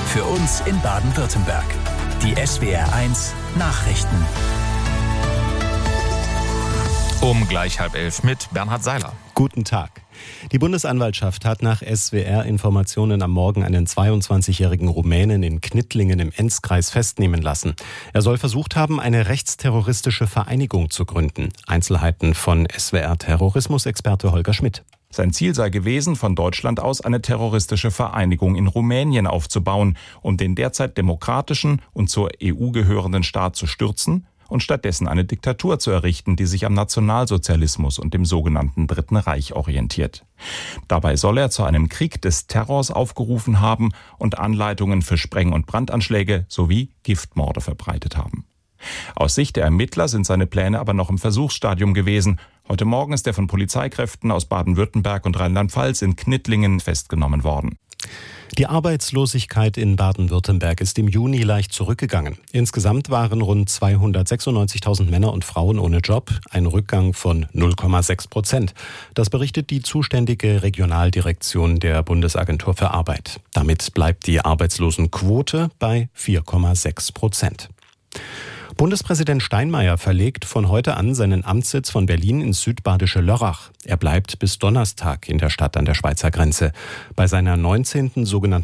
Für uns in Baden-Württemberg. Die SWR1 Nachrichten. Um gleich 10:30 mit Bernhard Seiler. Guten Tag. Die Bundesanwaltschaft hat nach SWR-Informationen am Morgen einen 22-jährigen Rumänen in Knittlingen im Enzkreis festnehmen lassen. Er soll versucht haben, eine rechtsterroristische Vereinigung zu gründen. Einzelheiten von SWR-Terrorismusexperte Holger Schmidt. Sein Ziel sei gewesen, von Deutschland aus eine terroristische Vereinigung in Rumänien aufzubauen, um den derzeit demokratischen und zur EU gehörenden Staat zu stürzen und stattdessen eine Diktatur zu errichten, die sich am Nationalsozialismus und dem sogenannten Dritten Reich orientiert. Dabei soll er zu einem Krieg des Terrors aufgerufen haben und Anleitungen für Spreng- und Brandanschläge sowie Giftmorde verbreitet haben. Aus Sicht der Ermittler sind seine Pläne aber noch im Versuchsstadium gewesen. Heute Morgen ist er von Polizeikräften aus Baden-Württemberg und Rheinland-Pfalz in Knittlingen festgenommen worden. Die Arbeitslosigkeit in Baden-Württemberg ist im Juni leicht zurückgegangen. Insgesamt waren rund 296.000 Männer und Frauen ohne Job, ein Rückgang von 0,6%. Das berichtet die zuständige Regionaldirektion der Bundesagentur für Arbeit. Damit bleibt die Arbeitslosenquote bei 4,6%. Bundespräsident Steinmeier verlegt von heute an seinen Amtssitz von Berlin ins südbadische Lörrach. Er bleibt bis Donnerstag in der Stadt an der Schweizer Grenze. Bei seiner 19. sogenannten